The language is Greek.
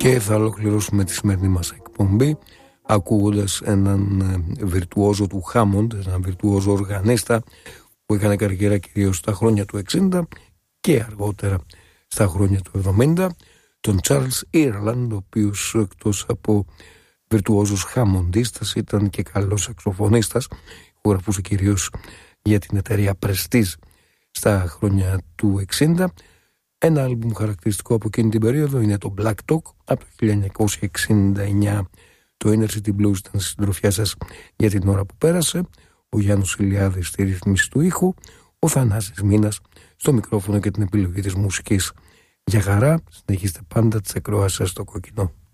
Και θα ολοκληρώσουμε τη σημερινή μας εκπομπή ακούγοντας έναν βιρτουόζο του Χάμοντ, έναν βιρτουόζο οργανίστα που έκανε καριέρα κυρίως στα χρόνια του 60 και αργότερα στα χρόνια του 70, τον Charles Ireland, ο οποίος εκτός από βιρτουόζος χαμοντίστας ήταν και καλός σαξοφωνίστας, που γραφούσε κυρίως για την εταιρεία Prestige στα χρόνια του 60. Ένα άλμπουμ χαρακτηριστικό από εκείνη την περίοδο είναι το Black Talk από το 1969. Το Inner City Blues ήταν στη συντροφιά σας για την ώρα που πέρασε. Ο Γιάννος Ηλιάδης στη ρύθμιση του ήχου, ο Θανάσης Μήνας στο μικρόφωνο και την επιλογή της μουσικής. Για χαρά, συνεχίστε πάντα τις ακροάσεις σας στο Κόκκινο.